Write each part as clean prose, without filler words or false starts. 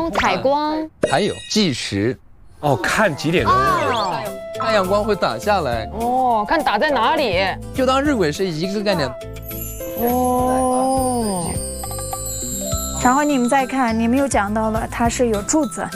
光、采光， 还有计时。 哦，看几点钟？ 太阳光会打下来。 哦，看打在哪里。 就当日晷是一个概念。 哦。 然后你们再看，你们又讲到了它是有柱子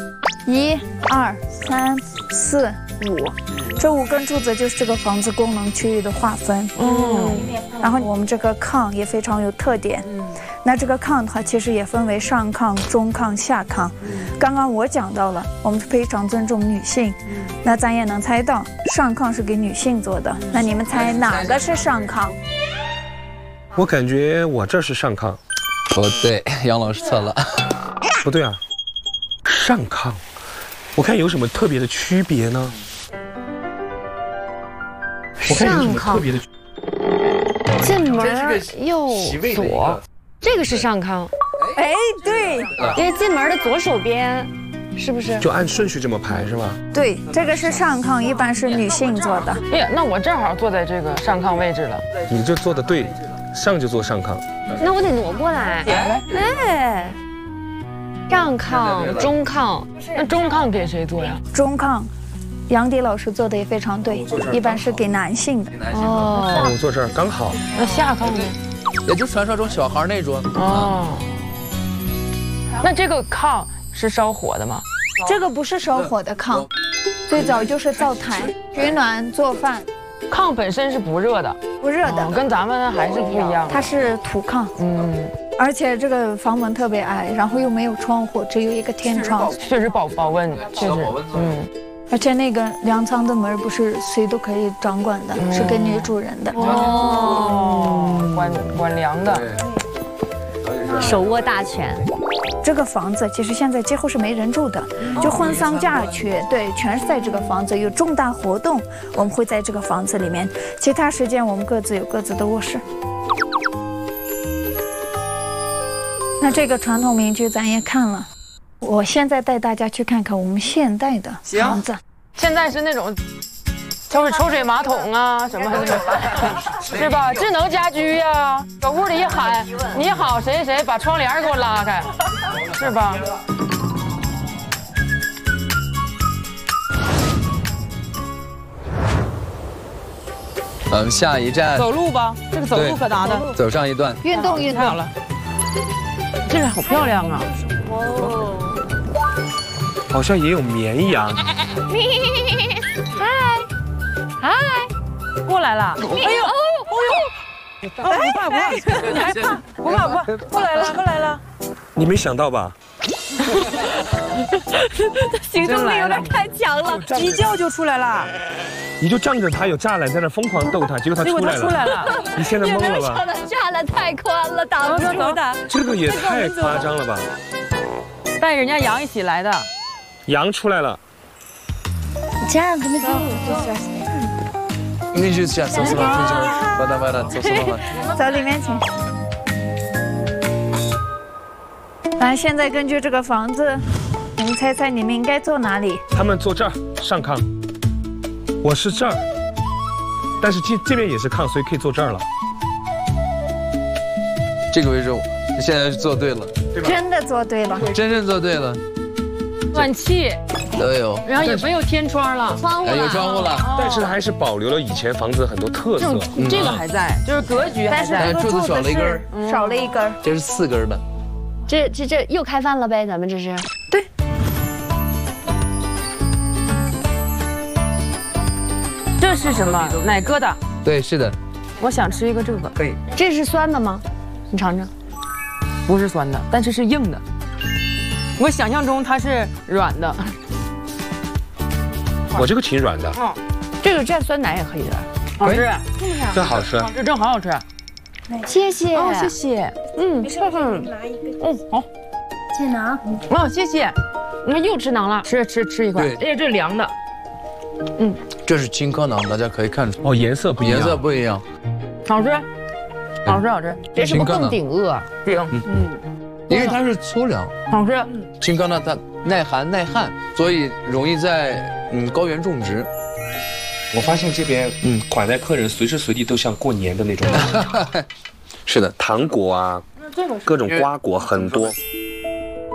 ，1、2、3、4、5，这5根柱子就是这个房子功能区域的划分。然后我们这个炕也非常有特点。那这个炕的话，其实也分为上炕、中炕、下炕。刚刚我讲到了，我们非常尊重女性。那咱也能猜到，上炕是给女性做的。那你们猜哪个是上炕？ 我感觉我这是上炕。 不对，杨老师错了。 不对啊，上炕，我看有什么特别的区别呢？我看有什么特别的？ 进门右左，这个是上炕。 哎，对， 因为进门的左手边，是不是？ 就按顺序这么排是吧？ 对，这个是上炕，一般是女性做的。 哎呀，那我正好坐在这个上炕位置了。 你这做的对，上就做上炕。 那我得挪过来。哎，上炕、中炕， 那中炕给谁做呀？ 中炕，杨迪老师做的也非常对，一般是给男性的。 哦，我坐这儿刚好。 那下炕呢？ 也就传说中小孩那桌。 哦。那这个炕是烧火的吗？ 这个不是烧火的炕，最早就是灶台，取暖做饭。 炕本身是不热的， 不热的， 跟咱们还是不一样。 它是土炕，而且这个房门特别矮，然后又没有窗户，只有一个天窗， 确实保温，确实， 而且那个粮仓的门不是谁都可以掌管的，是给女主人的。 管粮的， 手握大权。 这个房子其实现在几乎是没人住的，就婚丧嫁娶，对，全是在这个房子。有重大活动，我们会在这个房子里面；其他时间我们各自有各自的卧室。那这个传统民居咱也看了，我现在带大家去看看我们现代的房子。 现在是那种抽水马桶啊什么的，是吧？智能家居呀，搁屋里一喊你好谁谁，把窗帘给我拉开，是吧？ 下一站走路吧，这个走路可搭的， 走上一段， 运动运动。 好了，这个好漂亮啊！ 好像也有绵羊。 嗨，过来了！哎呦，不怕，你还怕？不怕，过来了！ 你没想到吧？ 行动力有点太强了， 一叫就出来了。 你就仗着他有栅栏在那疯狂逗他，结果他出来了。你现在懵了吧？ 栅栏太宽了，挡不住的。 这个也太夸张了吧！ 带人家羊一起来的， 羊出来了。 这样怎么走？ 你就这样走走里面请。来，现在根据这个房子，你们猜猜你们应该坐哪里？ 他们坐这儿上炕，我是这儿，但是这边也是炕，所以可以坐这儿了。 这个位置，现在做对了， 真的做对了， 真正做对了。 暖气都有， 然后也没有天窗了， 有窗户了， 但是还是保留了以前房子很多特色。 这个还在，就是格局还在， 但柱子少了一根， 少了一根， 这是4根的。 这又开饭了呗，咱们这是。 对。 这是什么？奶疙瘩。 对，是的。 我想吃一个这个。 可以。 这是酸的吗？你尝尝。 不是酸的，但是是硬的。我想象中它是软的。 我这个挺软的。 这个蘸酸奶也可以的，好吃。 这好吃。 这正好好吃。 谢谢。 哦，谢谢。好。 谢馕。 哦，谢谢。你看又吃馕了，吃一块。 对， 哎呀，这是凉的。 这是青稞馕，大家可以看出。 哦，颜色不一样。 颜色不一样。 好吃。这是不是更顶饿？顶。 因为它是粗粮。 好吃。 青稞呢，它耐寒耐旱，所以容易在高原种植。 我发现这边款待客人随时随地都像过年的那种。 是的， 糖果啊，各种瓜果很多。